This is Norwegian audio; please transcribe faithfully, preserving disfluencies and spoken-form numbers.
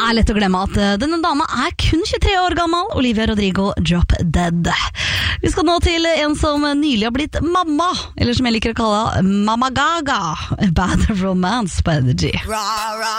er lett å glemme at denne dama er kun tjuetre år gammel, Olivia Rodrigo, Drop Dead. Vi skal nå til en som nylig har blitt mamma, eller som jeg liker å kalle Mama Gaga, Bad Romance på Energy.